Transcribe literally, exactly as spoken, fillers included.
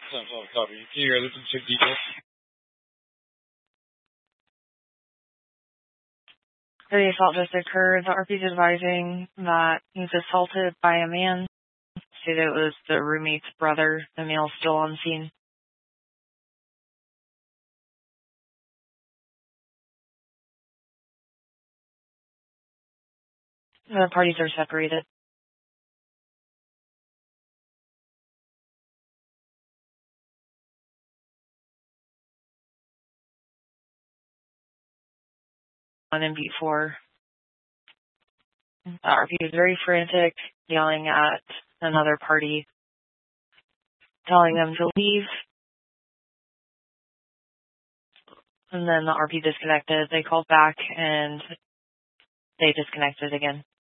Sounds like copy. Can you guys listen to details? The assault just occurred. The R P is advising that he was assaulted by a man. See that it was the roommate's brother. The male's still on scene. The parties are separated. On M B four. The R P is very frantic, yelling at another party, telling them to leave. And then the R P disconnected. They called back and they disconnected again.